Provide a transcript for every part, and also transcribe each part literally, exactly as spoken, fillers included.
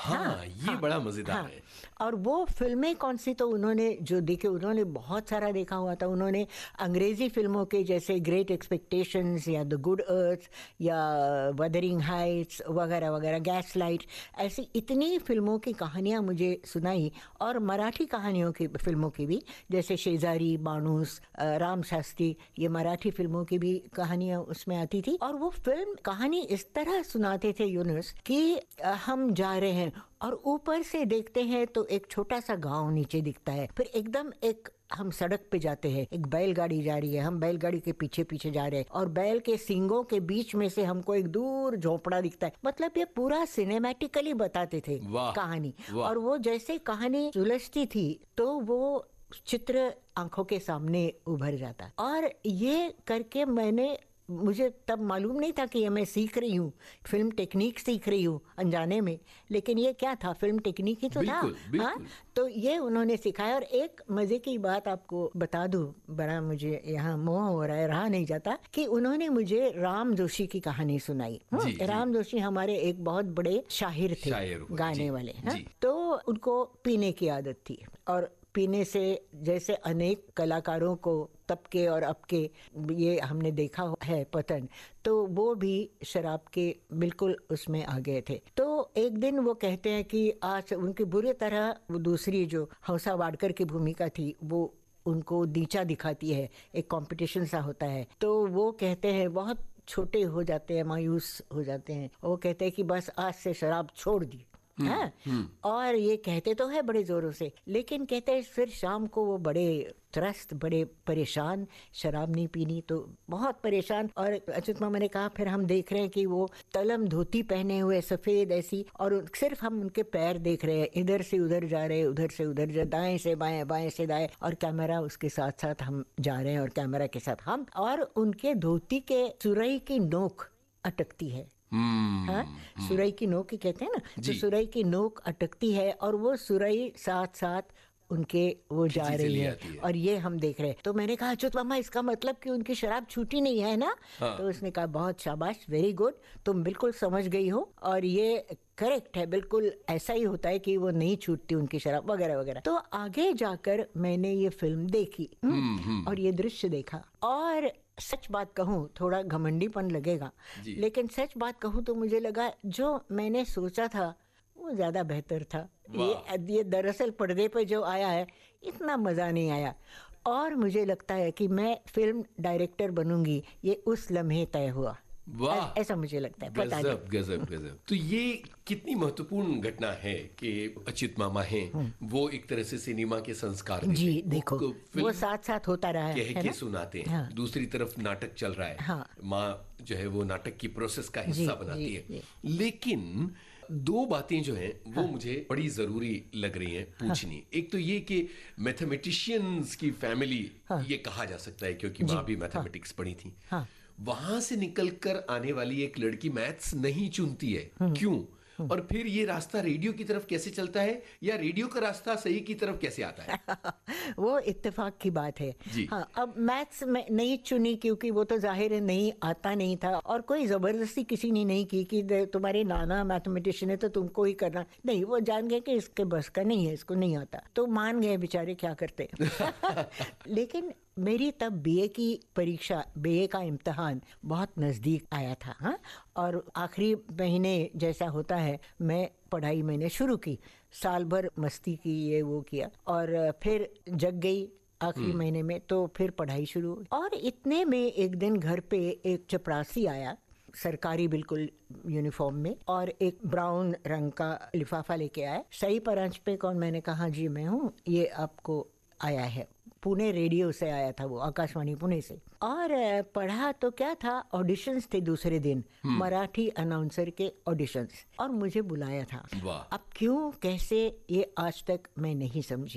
हाँ, ये हाँ, बड़ा मजेदार हाँ, है। और वो फिल्में कौन सी, तो उन्होंने जो देखे, उन्होंने बहुत सारा देखा हुआ था। उन्होंने अंग्रेजी फिल्मों के जैसे ग्रेट एक्सपेक्टेशंस या द गुड अर्थ या वदरिंग हाइट्स वगैरह वगैरह, गैस लाइट, ऐसी इतनी फिल्मों की कहानियाँ मुझे सुनाई। और मराठी कहानियों की फिल्मों की भी, जैसे शेजारी, बाणूस, राम शास्त्री, ये मराठी फिल्मों की भी कहानियाँ उसमें आती थी। और वो फिल्म कहानी इस तरह सुनाते थे यूनुस कि हम जा रहे हैं और ऊपर से देखते हैं तो एक छोटा सा गांव नीचे दिखता है, फिर एकदम एक हम सड़क पे जाते हैं, एक बैलगाड़ी जा रही है, हम बैलगाड़ी के पीछे पीछे जा रहे हैं और बैल के सींगों के बीच में से हमको एक दूर झोपड़ा दिखता है। मतलब ये पूरा सिनेमैटिकली बताते थे कहानी। और वो जैसे कहानी सुलझती थी तो वो चित्र आंखों के सामने उभर जाता। और ये करके मैंने, मुझे तब मालूम नहीं था कि ये मैं सीख रही हूँ, फिल्म टेक्निक सीख रही हूँ अनजाने में, लेकिन ये क्या था, फिल्म टेक्निक ही तो बिल्कुल, था। बिल्कुल। हाँ, तो ये उन्होंने सिखाया। और एक मजे की बात आपको बता दूं, बड़ा मुझे यहाँ मोह हो रहा है, रहा नहीं जाता, कि उन्होंने मुझे राम जोशी की कहानी सुनाई। जी, राम जी। जोशी हमारे एक बहुत बड़े शाहिर थे, शायर गाने जी, वाले। हाँ? तो उनको पीने की आदत थी और पीने से जैसे अनेक कलाकारों को तब के और अब के ये हमने देखा है पतन, तो वो भी शराब के बिल्कुल उसमें आ गए थे। तो एक दिन वो कहते हैं कि आज उनकी बुरी तरह वो दूसरी जो हंसा वाडकर की भूमिका थी वो उनको नीचा दिखाती है, एक कंपटीशन सा होता है। तो वो कहते हैं, बहुत छोटे हो जाते हैं, मायूस हो जाते हैं, वो कहते हैं कि बस आज से शराब छोड़ दी। हाँ? और ये कहते तो है बड़े जोरों से, लेकिन कहते हैं फिर शाम को वो बड़े त्रस्त, बड़े परेशान, शराब नहीं पीनी तो बहुत परेशान। और अच्युत मामा ने कहा फिर हम देख रहे हैं कि वो तलम धोती पहने हुए सफेद ऐसी, और सिर्फ हम उनके पैर देख रहे हैं, इधर से उधर जा रहे हैं, उधर से उधर जा, दाएं से बाएं, बाएं से दाएं, और कैमरा उसके साथ साथ हम जा रहे हैं और कैमरा के साथ हम, और उनके धोती के सुरई की नोक अटकती है। हाँ, सुरई की नोक ही कहते हैं ना, तो सुरई की नोक अटकती है और वो सुरई साथ साथ उनके वो जा रही है, है और ये हम देख रहे हैं। तो मैंने कहा अच्युत मामा इसका मतलब कि उनकी शराब छूटी नहीं है ना? हाँ। तो उसने कहा बहुत शाबाश, वेरी गुड, तुम बिल्कुल समझ गई हो और ये करेक्ट है, बिल्कुल ऐसा ही होता है कि वो नहीं छूटती उनकी शराब वगैरह वगैरह। तो आगे जाकर मैंने ये फिल्म देखी और ये दृश्य देखा, और सच बात कहूँ, थोड़ा घमंडीपन लगेगा, लेकिन सच बात कहूँ तो मुझे लगा जो मैंने सोचा था वो ज्यादा बेहतर था। ये ये दरअसल पर्दे पे जो आया है इतना मजा नहीं आया, और मुझे लगता है कि मैं फिल्म डायरेक्टर बनूंगी ये उस लम्हे तय हुआ। वाह, ऐसा मुझे लगता है। पता नहीं। गजब गजब गजब। तो ये कितनी महत्वपूर्ण घटना है कि अच्युत मामा हैं, वो एक तरह से सिनेमा के संस्कार जी, देखो वो साथ साथ होता रहा है, कह के सुनाते हैं। हाँ। दूसरी तरफ नाटक चल रहा है। हाँ। माँ जो है वो नाटक की प्रोसेस का हिस्सा जी, बनाती जी, है जी। लेकिन दो बातें जो हैं वो हाँ। मुझे बड़ी जरूरी लग रही हैं पूछनी। हाँ। एक तो ये कि मैथमेटिशियंस की फैमिली, हाँ। ये कहा जा सकता है क्योंकि माँ भी मैथमेटिक्स हाँ। पढ़ी थी। हाँ। वहां से निकलकर आने वाली एक लड़की मैथ्स नहीं चुनती है, क्यों? और फिर ये रास्ता रेडियो की तरफ कैसे चलता है, या रेडियो का रास्ता सही की तरफ कैसे आता है? वो इत्तेफाक की बात है जी। हाँ, अब मैथ्स में नहीं चुनी क्योंकि वो तो जाहिर है नहीं आता नहीं था, और कोई जबरदस्ती किसी ने नहीं की कि तुम्हारे नाना मैथमेटिशियन है तो तुमको ही करना, नहीं, वो जान गए कि इसके बस का नहीं है, इसको नहीं आता, तो मान गए बेचारे, क्या करते। लेकिन मेरी तब बीए की परीक्षा, बीए का इम्तिहान बहुत नज़दीक आया था। हाँ, और आखिरी महीने जैसा होता है, मैं पढ़ाई मैंने शुरू की, साल भर मस्ती की, ये वो किया, और फिर जग गई आखिरी महीने में, तो फिर पढ़ाई शुरू हुई। और इतने में एक दिन घर पे एक चपरासी आया, सरकारी बिल्कुल यूनिफॉर्म में, और एक ब्राउन रंग का लिफाफा लेके आया। सही परांच पे कौन? मैंने कहा जी मैं हूँ, ये आपको आया है, पुणे रेडियो से आया था वो, आकाशवाणी पुणे से। और पढ़ा तो क्या था, ऑडिशंस थे दूसरे दिन, मराठी अनाउंसर के ऑडिशंस, और मुझे बुलाया था। अब क्यों कैसे ये आज तक मैं नहीं समझी,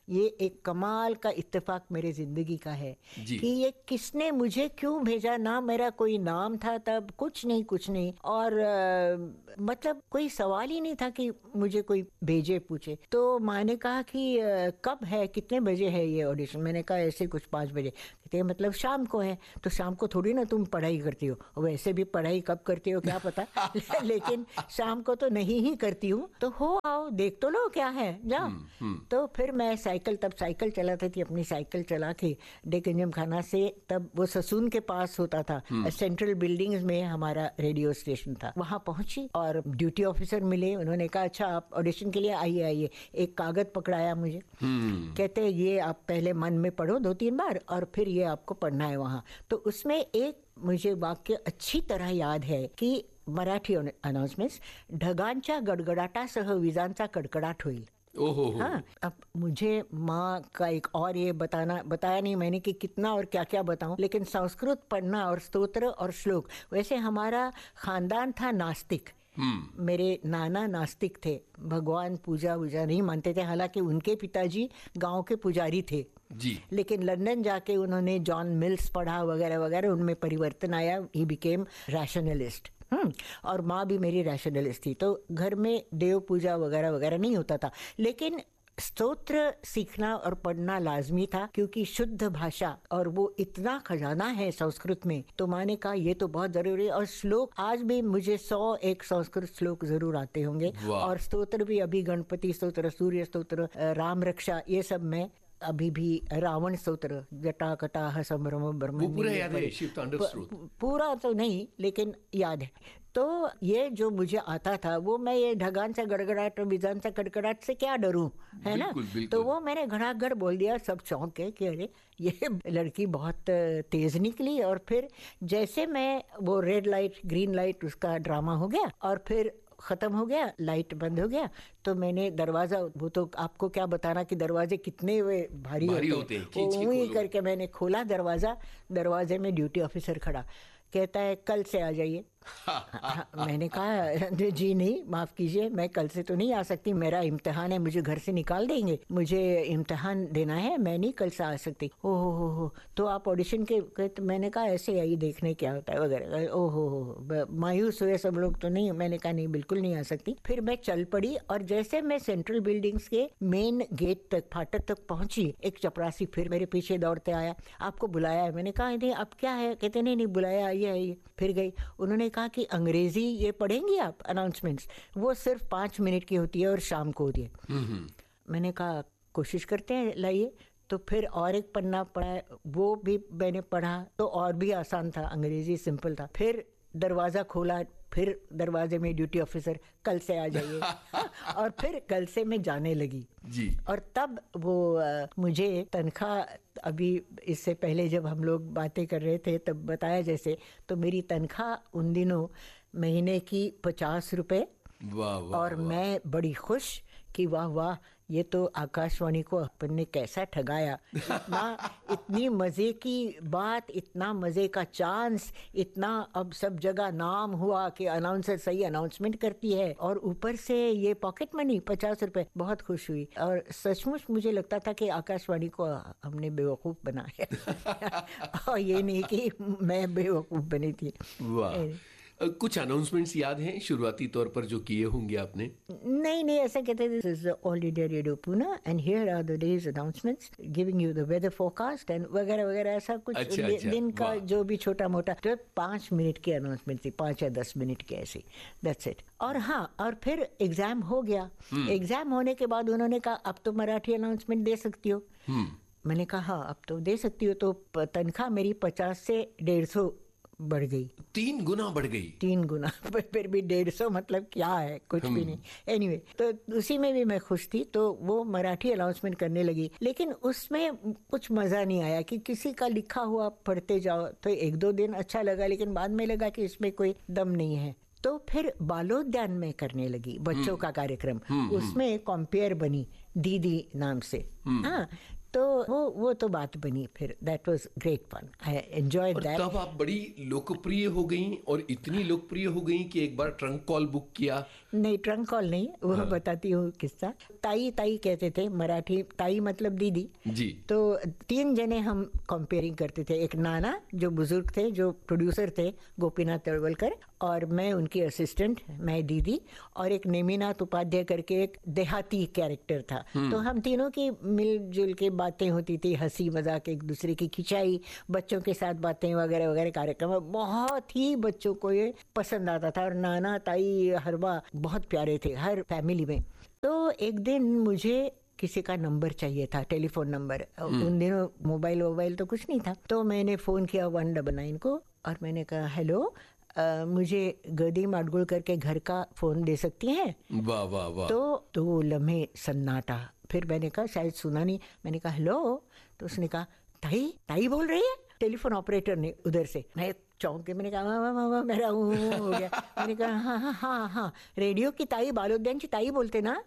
ये एक कमाल का इत्तेफाक मेरे जिंदगी का है कि ये किसने मुझे क्यों भेजा, ना मेरा कोई नाम था तब, कुछ नहीं कुछ नहीं, और आ, मतलब कोई सवाल ही नहीं था कि मुझे कोई भेजे पूछे। तो माँ ने कहा कि आ, कब है, कितने बजे है ये ऑडिशन? मैंने कहा ऐसे कुछ पाँच बजे। कहते मतलब शाम को है। तो शाम को थोड़ी ना तुम पढ़ाई करती हो, वैसे भी पढ़ाई कब करती हो क्या पता लेकिन शाम को तो नहीं ही करती हूँ, तो हो आओ देख तो लो क्या है, जाओ। तो फिर मैं साइकिल, तब साइकिल चलाती थी, अपनी साइकिल चला के डेकंजम खाना से, तब वो ससून के पास होता था, सेंट्रल बिल्डिंग्स में हमारा रेडियो स्टेशन था, वहां पहुंची और ड्यूटी ऑफिसर मिले। उन्होंने कहा अच्छा आप ऑडिशन के लिए आइए आइए। एक कागज पकड़ाया मुझे, कहते ये आप पहले मन में पढ़ो दो तीन बार और फिर ये आपको पढ़ना है वहां। तो उसमें एक मुझे वाक्य अच्छी तरह याद है कि मराठी अनाउंसमेंट्स, ढगांच्या गडगडाटासह विजांचा कडकडाट होईल। ओहो। हाँ, अब मुझे माँ का एक और ये बताना बताया नहीं मैंने कि कितना और क्या क्या बताऊं, लेकिन संस्कृत पढ़ना और स्तोत्र और श्लोक, वैसे हमारा खानदान था नास्तिक, मेरे नाना नास्तिक थे, भगवान पूजा वूजा नहीं मानते थे, हालांकि उनके पिताजी गांव के पुजारी थे जी, लेकिन लंदन जाके उन्होंने जॉन मिल्स पढ़ा वगैरह वगैरह, उनमें परिवर्तन आया, ही बिकेम रैशनलिस्ट। हम्म और माँ भी मेरी रैशनलिस्ट थी, तो घर में देव पूजा वगैरह वगैरह नहीं होता था, लेकिन स्तोत्र सीखना और पढ़ना लाजमी था क्योंकि शुद्ध भाषा और वो इतना खजाना है संस्कृत में। तो माँ ने कहा ये तो बहुत जरूरी है। और श्लोक आज भी मुझे सौ एक संस्कृत श्लोक जरूर आते होंगे, और स्तोत्र भी अभी गणपति स्तोत्र, सूर्य स्तोत्र, राम रक्षा, ये सब मैं अभी भी, रावण स्तोत्र, जटा कटाह संभ्रम ब्रह्म, पूरा याद है, पूरा तो नहीं लेकिन याद है। तो ये जो मुझे आता था वो मैं ये ढगान से गड़गड़ाट और विजान से कड़कड़ाट से क्या डरूं, है ना। तो वो मैंने घड़ाघड़ बोल दिया, सब चौंक के कि अरे ये लड़की बहुत तेज निकली। और फिर जैसे मैं वो रेड लाइट ग्रीन लाइट उसका ड्रामा हो गया और फिर खत्म हो गया, लाइट बंद हो गया, तो मैंने दरवाजा, वो तो आपको क्या बताना कि दरवाजे कितने वे भारी, भारी होते हैं, होते हैं। वही करके मैंने खोला दरवाजा, दरवाजे में ड्यूटी ऑफिसर खड़ा, कहता है कल से आ जाइए। मैंने कहा जी नहीं, माफ कीजिए, मैं कल से तो नहीं आ सकती, मेरा इम्तिहान है, मुझे घर से निकाल देंगे, मुझे इम्तिहान देना है, मैं नहीं कल से आ सकती। ओहो हो हो, तो आप ऑडिशन के, तो मैंने कहा ऐसे आई देखने क्या होता है वगैरह। ओहो हो, मायूस हुए सब लोग, तो नहीं, मैंने कहा नहीं बिल्कुल नहीं आ सकती। फिर मैं चल पड़ी और जैसे मैं सेंट्रल बिल्डिंग्स के मेन गेट तक, फाटक तक पहुंची, एक चपरासी फिर मेरे पीछे दौड़ते आया, आपको बुलाया है। मैंने कहा नहीं अब क्या है, कहते नहीं नहीं बुलाया, आइए आइए। फिर गई, उन्होंने कहा कि अंग्रेजी ये पढ़ेंगी आप अनाउंसमेंट्स, वो सिर्फ पाँच मिनट की होती है और शाम को होती है। मैंने कहा कोशिश करते हैं, लाइए। तो फिर और एक पन्ना पढ़ा, वो भी मैंने पढ़ा, तो और भी आसान था, अंग्रेजी सिंपल था। फिर दरवाज़ा खोला, फिर दरवाजे में ड्यूटी ऑफिसर कल से आ जाइए और फिर कल से मैं जाने लगी जी। और तब वो आ, मुझे तनख्वाह, अभी इससे पहले जब हम लोग बातें कर रहे थे तब बताया जैसे, तो मेरी तनख्वाह उन दिनों महीने की पचास रुपए, वाह वाह, और वाह। मैं बड़ी खुश कि वाह वाह, ये तो आकाशवाणी को अपन ने कैसा ठगाया। इतना इतनी मज़े की बात, इतना मज़े का चांस, इतना अब सब जगह नाम हुआ कि अनाउंसर सही अनाउंसमेंट करती है, और ऊपर से ये पॉकेट मनी पचास रुपए। बहुत खुश हुई और सचमुच मुझे लगता था कि आकाशवाणी को हमने बेवकूफ़ बनाया और ये नहीं कि मैं बेवकूफ़ बनी थी। वाह। कुछ अनाउंसमेंट्स याद हैं शुरुआती तौर पर जो किए होंगे आपने? नहीं नहीं, ऐसा कहते थे, this is all India radio Pune and here are the days announcements giving you the weather forecast and वगैरह वगैरह, ऐसा कुछ। अच्छा, दि, अच्छा, दिन का जो भी छोटा मोटा, तो पाँच मिनट की अनाउंसमेंट थी, पाँच या दस मिनट की ऐसी, दैट्स इट। और हाँ, और फिर एग्जाम हो गया। एग्जाम होने के बाद उन्होंने कहा अब तो मराठी अनाउंसमेंट दे सकती हो। मैंने कहा हाँ अब तो दे सकती हो। तो तनख्वाह मेरी पचास से डेढ़ सौ बढ़ गई, तीन गुना बढ़ गई। तीन गुना फिर भी डेढ़ सौ मतलब क्या है, कुछ भी नहीं। एनीवे anyway, तो उसी में भी मैं खुश थी। तो वो मराठी अनाउंसमेंट करने लगी, लेकिन उसमें कुछ मज़ा नहीं आया कि किसी का लिखा हुआ पढ़ते जाओ। तो एक दो दिन अच्छा लगा, लेकिन बाद में लगा कि इसमें कोई दम नहीं है। तो फिर बालोद्यान में करने लगी, बच्चों का कार्यक्रम, उसमें कॉम्पेयर बनी दीदी नाम से। हाँ, तो वो वो तो बात बनी फिर। That was great fun, I enjoyed that. तब आप बड़ी लोकप्रिय हो गई, और इतनी लोकप्रिय हो गई कि एक बार ट्रंक कॉल बुक किया नहीं, ट्रंक कॉल नहीं, वो हाँ। बताती हूँ किस्सा। ताई ताई कहते थे, मराठी ताई मतलब दीदी जी। तो तीन जने हम कंपेयरिंग करते थे। एक नाना जो बुजुर्ग थे, जो प्रोड्यूसर थे, गोपीनाथ तळवलकर, और मैं उनकी असिस्टेंट, मैं दीदी, और एक नेमिनाथ उपाध्याय करके एक देहाती कैरेक्टर था। तो हम तीनों की मिलजुल के बातें होती थी, हंसी मजाक, एक दूसरे की खिंचाई, बच्चों के साथ बातें वगैरह वगैरह। कार्यक्रम बहुत ही बच्चों को ये पसंद आता था, और नाना ताई हरबा बहुत प्यारे थे हर फैमिली में। तो एक दिन मुझे किसी का नंबर चाहिए था, टेलीफोन नंबर। उन दिनों मोबाइल वोबाइल तो कुछ नहीं था। तो मैंने फ़ोन किया वन डबल नाइन को, और मैंने कहा हेलो, Uh, मुझे गदी माडगुलकर के घर का फोन दे सकती हैं? वाह वाह वाह। तो दो लम्हे सन्नाटा, फिर मैंने कहा शायद सुना नहीं, मैंने कहा हेलो, तो उसने कहा ताई ताई बोल रही है, टेलीफोन ऑपरेटर ने उधर से। मैं चौंक के मैंने कहा वाह वाह वाह, मेरा हो गया। मैंने कहा हाँ हाँ हाँ हाँ रेडियो की ताई, बालोद्यान की ताई बोलते ना?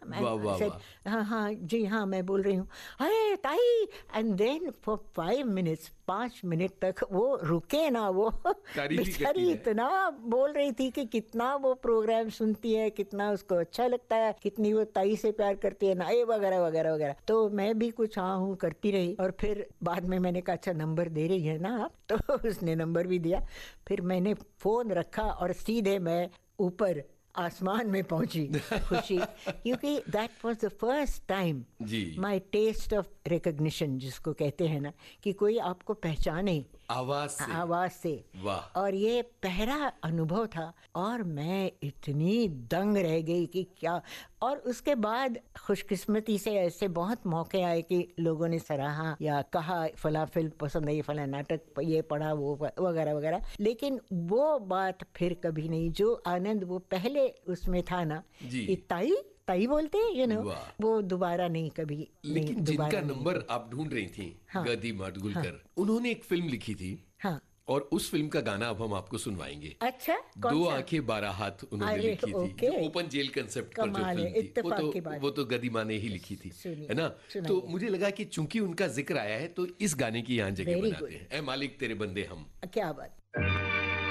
हाँ हाँ जी हाँ मैं बोल रही हूँ। अरे ताई, and then for five minutes, पाँच मिनट तक वो रुके ना, वो बेचारी इतना बोल रही थी कि कितना वो प्रोग्राम सुनती है, कितना उसको अच्छा लगता है, कितनी वो ताई से प्यार करती है ना, ये वगैरह वगैरह वगैरह। तो मैं भी कुछ हाँ हूँ करती रही, और फिर बाद में मैंने कहा अच्छा नंबर दे रही है ना आप? तो उसने नंबर भी दिया। फिर मैंने फोन रखा और सीधे मैं ऊपर आसमान में पहुंची, खुशी, क्योंकि that was the first time my test of recognition, जिसको कहते हैं ना कि कोई आपको पहचाने आवाज से, आवाज से। वाह। और ये पहला अनुभव था, और मैं इतनी दंग रह गई कि क्या। और उसके बाद खुशकिस्मती से ऐसे बहुत मौके आए कि लोगों ने सराहा या कहा फला फिल्म पसंद आई, फला नाटक ये पढ़ा, वो वगैरह वगैरह। लेकिन वो बात फिर कभी नहीं, जो आनंद वो पहले उसमें था ना, ताई ताई बोलते हैं यू नो, वो दोबारा नहीं कभी। लेकिन जिनका नंबर आप ढूंढ रही थी, हाँ, गदी माडगुलकर, हाँ, उन्होंने एक फिल्म लिखी थी, हाँ, और उस फिल्म का गाना अब हम आपको सुनवाएंगे। अच्छा, दो आंखें बारह हाथ उन्होंने लिखी थी, जो ओपन जेल कंसेप्ट पर जो फिल्म थी, वो तो वो तो गदी माँ ने ही लिखी थी, है ना? तो मुझे लगा कि चूंकि उनका जिक्र आया है तो इस गाने की यहाँ जगह बनाते हैं, ऐ मालिक तेरे बंदे हम। क्या बात।